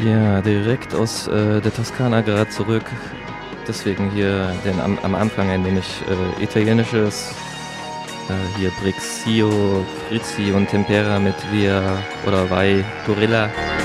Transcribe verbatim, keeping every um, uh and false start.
Ja, direkt aus äh, der Toskana gerade zurück. Deswegen hier den, am, am Anfang ein wenig äh, italienisches. Äh, hier Brixio, Frizzi und Tempera mit Via oder Vai Gorilla.